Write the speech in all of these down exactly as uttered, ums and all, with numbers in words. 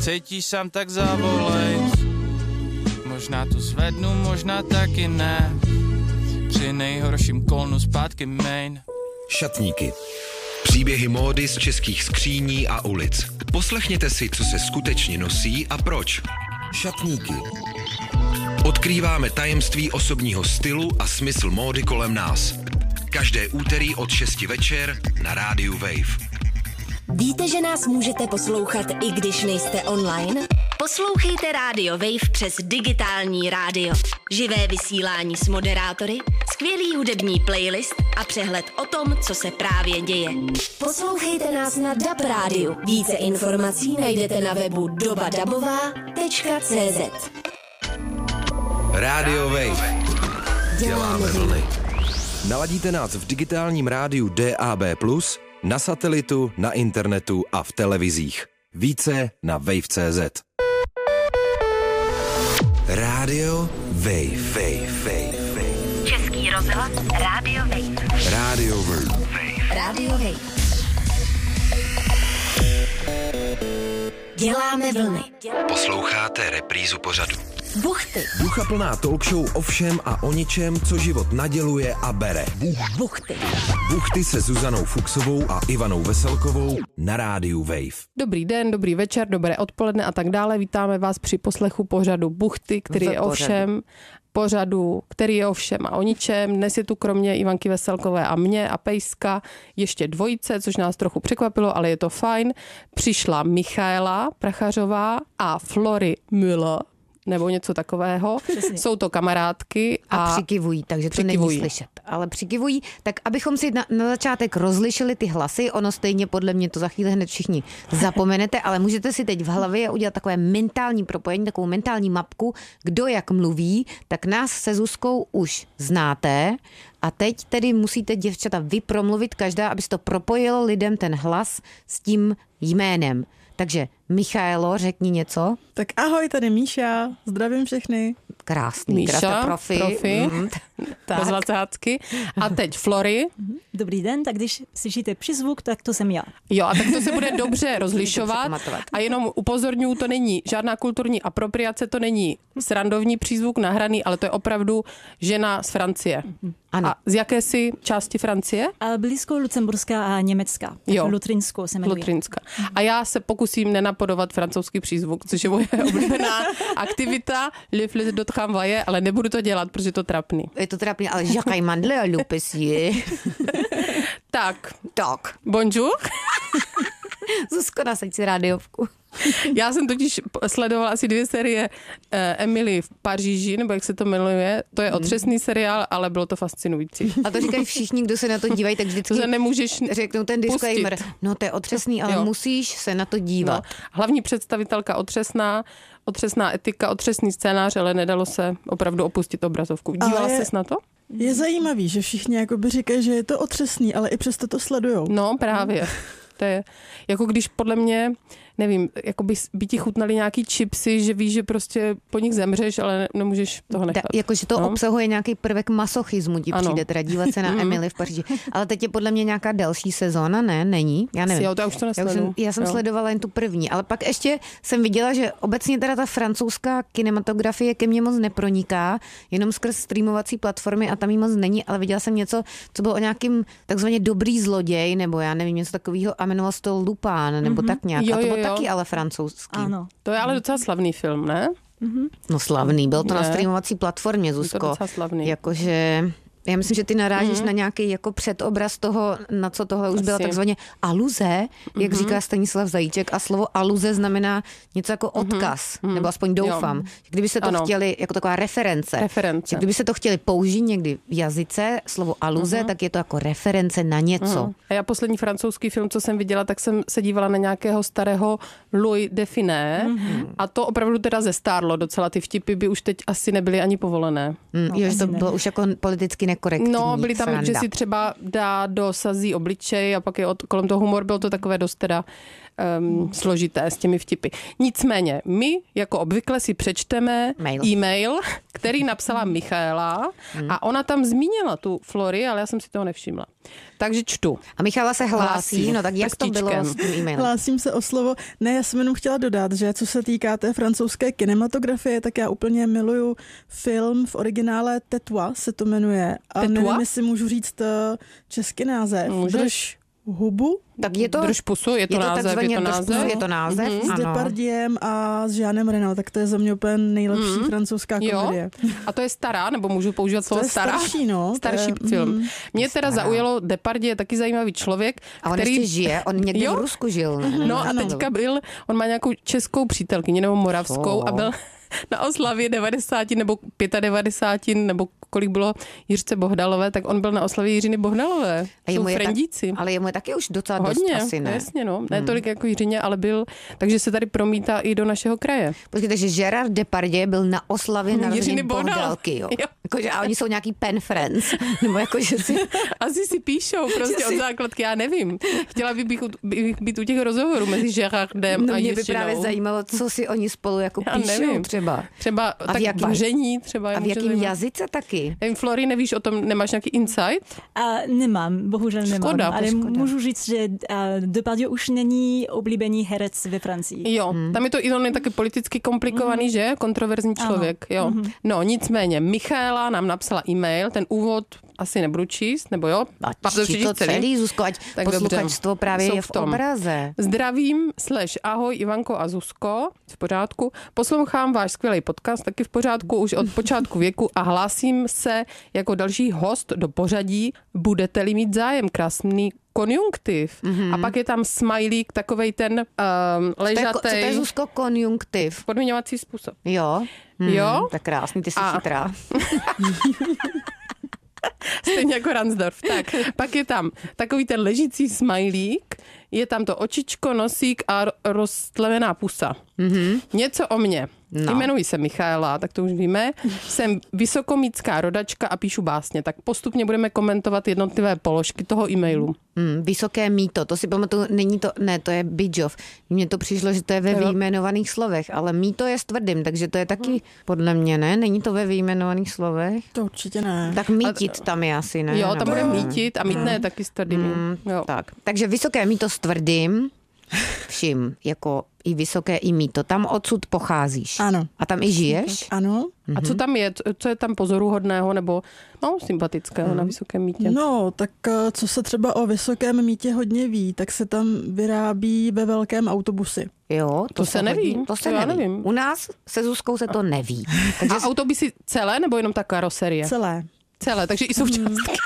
cítíš sám, tak zavolej. Možná to zvednu, možná taky ne. Při nejhorším kolnu zpátky main. Šatníky. Příběhy módy z českých skříní a ulic. Poslechněte si, co se skutečně nosí a proč. Šatníky. Odkrýváme tajemství osobního stylu a smysl módy kolem nás. Každé úterý od šesti večer na rádiu Wave. Víte, že nás můžete poslouchat, i když nejste online? Poslouchejte Radio Wave přes digitální rádio. Živé vysílání s moderátory, skvělý hudební playlist a přehled o tom, co se právě děje. Poslouchejte nás na D A B rádiu. Více informací najdete na webu doba dabová tečka cé zet. Radio Wave. Děláme vlny. Naladíte nás v digitálním rádiu D A B plus, na satelitu, na internetu a v televizích. Více na wave tečka cé zet. Radio Wave. Wave, Wave, Wave. Český rozhlas Radio Wave. Radio Wave. Radio Wave. Děláme vlny. Posloucháte reprízu pořadu. Buchty. Duchaplná talk show o všem a o ničem, co život naděluje a bere. Buchty. Buchty se Zuzanou Fuchsovou a Ivanou Veselkovou na rádiu Wave. Dobrý den, dobrý večer, dobré odpoledne a tak dále. Vítáme vás při poslechu pořadu Buchty, který je o všem, pořadu, který je o všem a o ničem. Dnes je tu kromě Ivanky Veselkové a mě a Pejska ještě dvojice, což nás trochu překvapilo, ale je to fajn. Přišla Michaela Prachařová a Flory Müller, nebo něco takového. Přesně. Jsou to kamarádky. A, a přikivují, takže to přikivují. Není slyšet. Ale přikivují, tak abychom si na, na začátek rozlišili ty hlasy, ono stejně podle mě to za chvíli hned všichni zapomenete, ale můžete si teď v hlavě udělat takové mentální propojení, takovou mentální mapku, kdo jak mluví, tak nás se Zuzkou už znáte a teď tedy musíte, děvčata, vy promluvit každá, aby se to propojilo lidem ten hlas s tím jménem. Takže Michaelo, řekni něco. Tak ahoj, tady Míša, zdravím všechny. Krásný, Míša, krásná profi. profi. Mm. Bez dvacátky. A teď Flory. Dobrý den, tak když slyšíte přizvuk, tak to jsem já. Jo, a tak to se bude dobře rozlišovat. A jenom upozorňuji, to není žádná kulturní apropriace, to není srandovní přízvuk nahraný, ale to je opravdu žena z Francie. Ano. A z jaké si části Francie? A blízko Lucemburská a Německá. Jo. Lutrinsko se jmenuje. Lutrinska. A já se pokusím nenapodovat francouzský přízvuk, což je moje oblíbená aktivita, le fleur de travail, ale nebudu to dělat, protože je to trapný. Je to trapný, ale Jacques Mandle a Lupesi. Tak. Tak. Bonjour. Zuzko, nasaď si rádiovku. Já jsem totiž sledovala asi dvě série eh, Emily v Paříži, nebo jak se to jmenuje. To je otřesný seriál, ale bylo to fascinující. A to říkají všichni, kdo se na to dívají, tak vždycky že nemůžeš řeknou ten disclaimer. pustit. No to je otřesný, ale jo. Musíš se na to dívat. No. Hlavní představitelka otřesná, otřesná etika, otřesný scénář, ale nedalo se opravdu opustit obrazovku. Dívala je, ses na to? Je zajímavý, že všichni jakoby říkají, že je to otřesný, ale i přesto to sledujou. No právě. To je jako když podle mě, nevím, jako by, by ti chutnali nějaký chipsy, že víš, že prostě po nich zemřeš, ale nemůžeš toho nechat. Da, jakože to no. obsahuje nějaký prvek masochismu, ti ano. Přijde teda dívat se na Emily v Paříži. Ale teď je podle mě nějaká další sezóna, ne? Není? Já nevím. Jo, to já už to nesleduju. Já, jsem, já jsem jo. sledovala jen tu první, ale pak ještě jsem viděla, že obecně teda ta francouzská kinematografie ke mně moc neproniká, jenom skrz streamovací platformy a tam jí moc není, ale viděla jsem něco, co bylo o nějakým takzvaně dobrý zloděj, nebo já nevím, něco takového a jmenovalo se to Lupin, nebo mm-hmm. tak nějak. Jo, a to jo, bylo jo. taky ale francouzský. Ano. To je ale docela slavný film, ne? Mm-hmm. No slavný, byl to ne. na streamovací platformě, Zuzko. Je to docela slavný. Jakože... Já myslím, že ty narážíš mm-hmm. na nějaký jako předobraz toho, na co tohle už Asi. Byla takzvaně aluze, jak mm-hmm. říká Stanislav Zajíček, a slovo aluze znamená něco jako odkaz, mm-hmm. nebo aspoň doufám. Jo. Kdyby se to ano. chtěli, jako taková reference, reference. Kdyby se to chtěli použít někdy v jazyce, slovo aluze, mm-hmm. tak je to jako reference na něco. Mm-hmm. A já poslední francouzský film, co jsem viděla, tak jsem se dívala na nějakého starého Louis de Funès mm-hmm. a to opravdu teda zestárlo docela. Ty vtipy by už teď asi nebyly ani povolené. Mm, no, jo, že to bylo už jako politicky nekorektní. No, byli tam, sranda. Že si třeba dá do sazí obličej a pak je od, kolem toho humor, bylo to takové dost teda um, složité s těmi vtipy. Nicméně, my jako obvykle si přečteme Mail. e-mail, který napsala Michaela hmm. a ona tam zmínila tu Flory, ale já jsem si toho nevšimla. Takže čtu. A Michala se hlásí, Hlásí. no tak jak to bylo s tím e-mailem? Hlásím se o slovo. Ne, já jsem jenom chtěla dodat, že co se týká té francouzské kinematografie, tak já úplně miluju film v originále Tetua, se to jmenuje. A Tetua? nevím, jestli můžu říct český název. Můžeš. Drž hubu. Tak je to, Drž pusu, je to je to název, takzvaně je to drž název. pusu, je to název, Mhm. S ano. Depardiem a s Jeanem Reno, tak to je za mě úplně nejlepší Mhm. francouzská Jo? komedie. A to je stará, nebo můžu používat slovo To je stará? starší, no. Starší To je, film. mm. Mě teda Stará. zaujalo, Depardieu je taky zajímavý člověk, A on který... ještě žije, on někde Jo? v Rusku žil. Ne? No a Ano. teďka byl, on má nějakou českou přítelkyni nebo moravskou Oh. a byl na oslavě devadesát nebo devadesát pět nebo kolik bylo Jiřce Bohdalové, tak on byl na oslavě Jiřiny Bohdalové. A Jsou jemu je tak- frendíci. Ale jemu je taky už docela Hodně, dost asi, ne? jasně no. Ne tolik jako Jiřině, ale byl, takže se tady promítá i do našeho kraje. Počkej, takže Gerard Depardieu byl na oslavě Jiřiny narozenin Bohdal. Bohdalky, jo? Jo. Jakože, a oni jsou nějaký pen friends, nebo jakože si... Asi si píšou prostě od základky, já nevím. Chtěla bych být, bych být u těch rozhovorů mezi Gerardem No a mě by Jiřinou. právě zajímalo, co si oni spolu jako Já píšou nevím. třeba. Třeba A v tak jakým- vaření třeba. je A v může jakém zajímat. jazyce taky? Nevím, Flory, nevíš o tom, nemáš nějaký insight? A nemám, bohužel nemám. Škoda, ale škoda. můžu říct, že a, Depardieu už není oblíbený herec ve Francii. Jo, Hmm. tam je to i on je taky politicky komplikovaný, že? Kontroverzní člověk, jo. No, nicméně, Michaela nám napsala e-mail, ten úvod asi nebudu číst, nebo jo? Ať Pak to čti přečíst to celý, Zuzko, ať Tak posluchačstvo dobře. právě Jsou je v v tom. obraze. Zdravím, slash ahoj Ivanko a Zuzko, v pořádku. Poslouchám váš skvělý podcast, taky v pořádku, už od počátku věku a hlásím se jako další host do pořadí. Budete-li mít zájem, krásný konjunktiv. Mm-hmm. A pak je tam smajlík, takovej ten um, To je, ko- co to je, ležatej, Zuzko, konjunktiv? podmiňovací způsob. Jo? Hmm, Jo? Tak krásný, ty jsi A- chytrá. Stejně jako Ransdorf. Tak, pak je tam takový ten ležící smajlík, je tam to očičko, nosík a ro- roztlevená pusa. Mm-hmm. Něco o mně. No. Jmenuji se Michaela, tak to už víme. Jsem vysokomítská rodačka a píšu básně. Tak postupně budeme komentovat jednotlivé položky toho e-mailu. Hmm, vysoké mýto, to si pamatuju, není to, ne, to je Bidžov. Mně to přišlo, že to je ve Jo. vyjmenovaných slovech, ale mýto je s tvrdým, takže to je taky podle mě, ne? Není to ve vyjmenovaných slovech? To určitě ne. Tak mítit tam je asi, ne? Jo, tam Nebo- bude mítit a mítné je taky s tvrdými. Jo. Tak, takže vysoké mýto s tvrdým, všim, jako i vysoké i mýto, tam odsud pocházíš. Ano. A tam i žiješ? Ano. A co tam je? Co je tam pozoruhodného nebo no, sympatického na vysokém mítě? No, tak eh, co se třeba o vysokém mítě hodně ví, tak se tam vyrábí ve velkém autobusy. Jo, to, To se neví. hodí- To se To já neví. nevím. U nás se Zuzkou se to neví. Takže A autobusy celé nebo jenom ta karoserie? Celé. Celé, takže i součástky.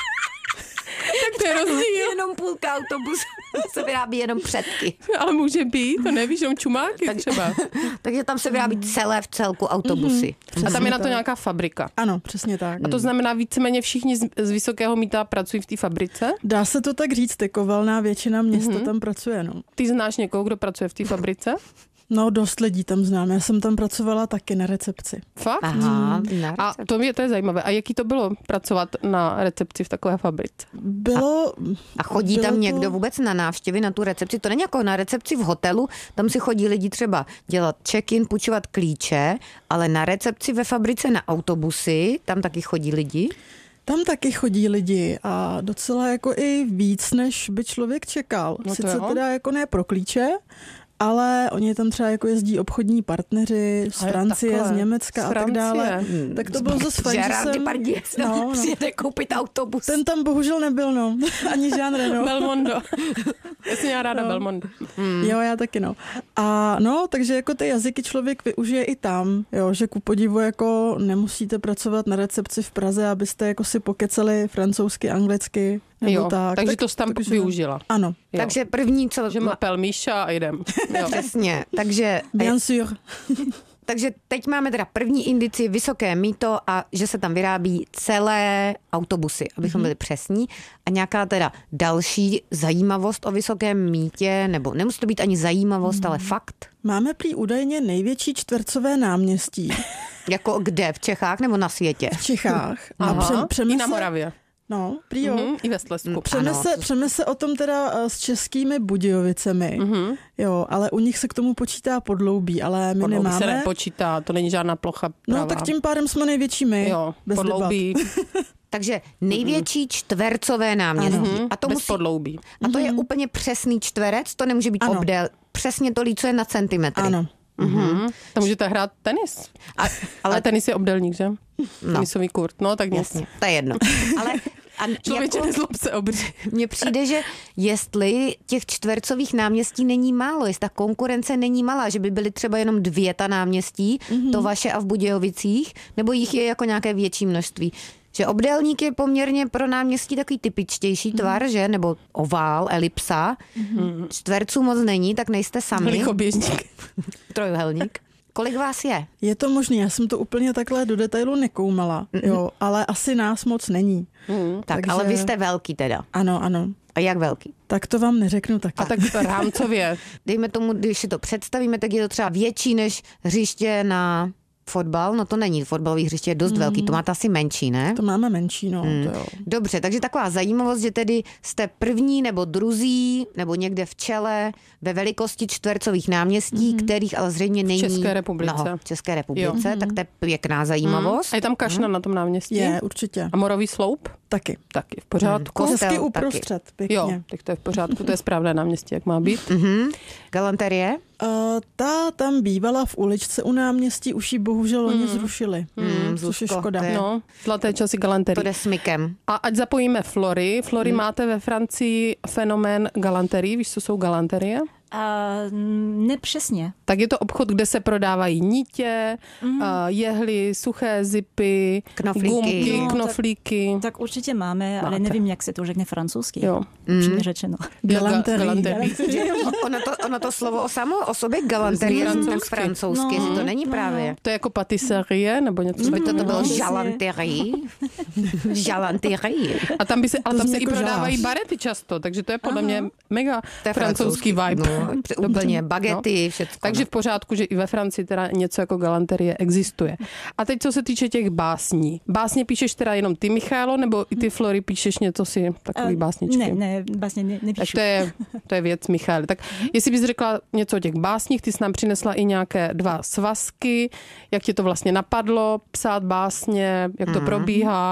Tak to je rozdíl. jenom půlka autobusu se vyrábí jenom předky. Ale může být, to nevíš, jenom čumáky tak třeba. Takže tam se vyrábí celé v celku autobusy. A tam je na to nějaká fabrika. Ano, přesně tak. A to znamená víceméně všichni z, z vysokého mýta pracují v té fabrice? Dá se to tak říct, jako valná většina města mm-hmm. tam pracuje, no. Ty znáš někoho, kdo pracuje v té fabrice? No, dost lidí tam znám. Já jsem tam pracovala taky na recepci. Fakt? Aha, na A recept. to je, to je zajímavé. A jaký to bylo pracovat na recepci v takové fabrice? Bylo... A chodí bylo tam to- někdo vůbec na návštěvy na tu recepci? To není jako na recepci v hotelu, tam si chodí lidi třeba dělat check-in, půjčovat klíče, ale na recepci ve fabrice na autobusy, tam taky chodí lidi. Tam taky chodí lidi a docela jako i víc, než by člověk čekal. No to Sice jo. teda jako ne pro klíče, ale oni tam třeba jako jezdí obchodní partneři z Ale Francie, takhle, z Německa z a tak Francie. dále. Tak to bylo zase fajn, že Gerard jsem... Depardieu No, no. přijede koupit autobus. Ten tam bohužel nebyl, no. Ani Jean Reno. Belmondo. Já jsem měla ráda No. Belmondo. Jo, já taky, no. A no, takže jako ty jazyky člověk využije i tam, jo, že ku podivu jako nemusíte pracovat na recepci v Praze, abyste jako si pokecali francouzsky, anglicky, nebo Jo, tak. takže tak, to jsi tam takže- využila. Ano, Jo. Takže první, co... Že mapel Míša a jdem. Jo. Přesně, takže... bien sûr. Takže teď máme teda první indici, vysoké mýto a že se tam vyrábí celé autobusy, abychom byli přesní. A nějaká teda další zajímavost o vysokém mýtě, nebo nemusí to být ani zajímavost, ale fakt. Máme prý údajně největší čtvercové náměstí Jako kde? V Čechách nebo na světě? v Čechách. A Aha, pře- i na přemysl- Moravě. No, prý jo. Mm-hmm, i ve Slezsku. Přeme se, přeme se o tom teda s českými Budějovicemi, mm-hmm. jo, ale u nich se k tomu počítá Podloubí, ale my Podloubí nemáme. se nepočítá, to není žádná plocha pravá. No tak tím pádem jsme největší my. Jo, bez Podloubí. Takže největší čtvercové náměstí. Mm-hmm. A to bez musí, Podloubí. A to je úplně přesný čtverec, to nemůže být Ano. obdél. Přesně to lícuje na centimetry. Ano. Mm-hmm. Tam můžete hrát tenis. A, Ale ale tenis je obdélník, že? No. Tenisový kurt, no tak nic. jasně, to je jedno. Ale a Člověče, jako, nezlob se obří. mně přijde, že jestli těch čtvercových náměstí není málo, jestli ta konkurence není malá, že by byly třeba jenom dvě ta náměstí, mm-hmm. to vaše a v Budějovicích, nebo jich je jako nějaké větší množství. Že obdélník je poměrně pro náměstí takový typičtější tvar, mm. že? Nebo ovál, elipsa. Mm. Čtverců moc není, tak nejste sami. Lichoběžník. Trojuhelník. Kolik vás je? Je to možné, já jsem to úplně takhle do detailu nekoumala, jo, ale asi nás moc není. Mm. Tak, Takže- ale vy jste velký teda. Ano, ano. A jak velký? Tak to vám neřeknu takhle. A tak rámcově. Dejme tomu, když si to představíme, tak je to třeba větší než hřiště na fotbal. No to není, fotbalový hřiště je dost mm. velký, to máte asi menší, ne? To máme menší, no. Mm. To jo. Dobře, takže taková zajímavost, že tedy jste první nebo druzí, nebo někde v čele ve velikosti čtvercových náměstí, mm. kterých ale zřejmě není České republice. mnoho v České republice, Jo. tak to je pěkná zajímavost. A je tam kašna na tom náměstí? Je, určitě. A morový sloup? Taky. Taky v pořádku. Mm. Hezky taky. uprostřed, pěkně. Jo, tak to je v pořádku, to je správné náměstí, jak má být. Mhm. Galanterie? Uh, ta tam bývala v uličce u náměstí, už ji bohužel oni Mm. zrušili, Mm, což je Zuzko, škoda. to je- No, zlaté časy To galanterie. jde smykem. A ať zapojíme Flory. Flory máte ve Francii fenomén galanterie, víš, co jsou galanterie? A nepřesně. Tak je to obchod, kde se prodávají nitě, mm. jehly, suché zipy, Knoflíky. gumky, No, tak- knoflíky. Tak určitě máme, Máte. ale nevím, jak se to řekne francouzsky. Jo. Upřímně řečeno. Galanterie. Galanterie. Ono to, ono to slovo o samo o sobě galanterie zní tak francouzsky, No, že to není no. právě. To je jako patisserie, nebo něco By to, to takového. bylo Přesně. žalanterie. Žalanterie. A tam, by se, ale To tam zní se i jako prodávají žář. barety často, takže to je podle mě mega To je francouzský vibe. No, úplně bagety, všecko. Takže v pořádku, že i ve Francii teda něco jako galanterie existuje. A teď, co se týče těch básní. Básně píšeš teda jenom ty, Michaelo, nebo i ty, Flory, píšeš něco si, takový básničky? Ne, ne, vlastně ne, Tak nepíšu. to je, to je věc, Michal. Tak jestli bys řekla něco o těch básních, ty jsi nám přinesla i nějaké dva svazky, jak ti to vlastně napadlo, psát básně, jak to probíhá.